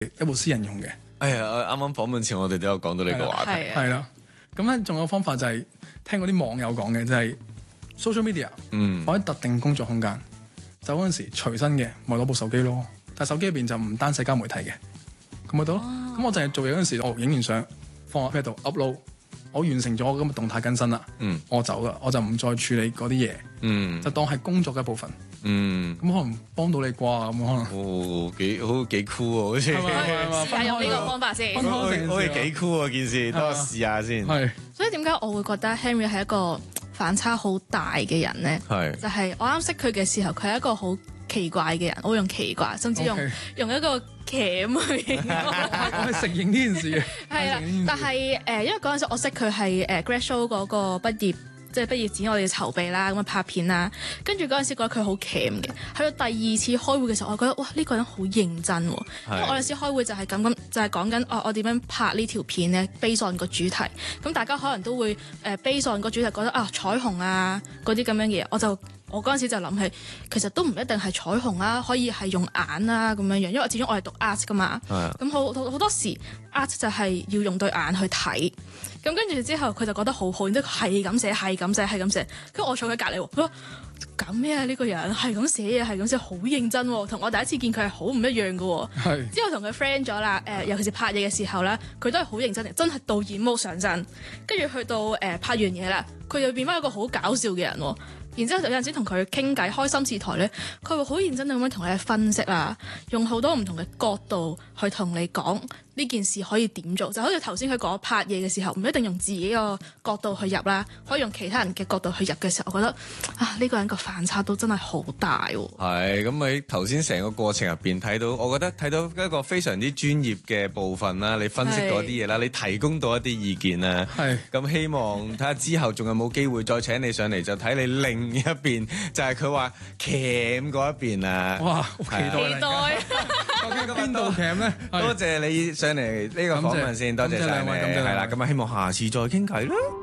一部私人用嘅。 哎呀，啱啱訪問前我哋都有講到呢個話題。 係啦，咁咧仲有方法就係聽嗰啲網友講嘅，就係 social media，或者特定工作空間，就嗰陣時隨身嘅咪攞部手機咯。但係手機入邊就唔單社交媒體嘅，咁咪得咯。咁我淨係做嘢嗰陣時，我影完相放喺 pad 度 upload，我完成咗我咁嘅動態更新啦，我走啦，我就唔再處理嗰啲嘢，就當係工作嘅一部分。咁可能幫到你啩，咁可能幾酷喎，好似試下用呢個方法先， 好似幾酷喎件事，等我試下先。 所以點解我會覺得 Henry 係一個反差好大嘅人咧？就係我啱識佢嘅時候，佢係一個好奇怪嘅人，我會用奇怪，甚至用一個鉗去形容。 我係承認呢件事嘅。 係啦，但係因為嗰陣時我識佢係grad show 嗰個畢業。即係畢業展，我哋籌備啦，咁啊拍片啦，跟住嗰陣時覺得佢好 cam 嘅。去到第二次開會嘅時候，我覺得哇呢個人好認真喎。因為我有時開會就係咁，就係講緊我點樣拍呢條片咧，base on 個主題。咁大家可能都會base on 個主題覺得彩虹啊嗰啲咁樣嘅嘢，我嗰陣時就諗起，其實都唔一定係彩虹啊，可以係用眼啊咁樣樣，因為始終我係讀 art 噶嘛。咁好多時 art 就係要用對眼去睇。咁跟住之後，佢就覺得好好，然之後係咁寫。跟住我坐喺隔離喎，佢話咁咩啊？呢個人係咁寫嘢，係咁寫，好認真喎。同我第一次見佢係好唔一樣嘅喎。之後同佢 friend 咗啦，尤其是拍嘢嘅時候咧，佢都係好認真嘅，真係導演冇上陣。跟住去到拍完嘢啦，佢又變翻一個好搞笑嘅人喎。然之後有陣時同佢傾偈，開心視台咧，佢會好認真咁樣同你分析啦，用好多唔同嘅角度去同你講呢件事可以點做。就好似頭先佢講拍嘢嘅時候，唔一定用自己個角度去入啦，可以用其他人嘅角度去入嘅時候，我覺得呢個人個反差都真係好大喎。 係咁喺頭先成個過程入邊睇到，我覺得睇到一個非常之專業嘅部分啦，你分析到一啲嘢啦，你提供到一啲意見啦。咁希望睇下之後仲有冇機會再請你上嚟，就睇你另一邊，就係佢話鉗嗰一邊啊！ 哇，好期待！究竟邊度鉗咧？ 多謝你上嚟呢個訪問先，多謝晒你。係啦，咁啊，希望下次再傾偈啦。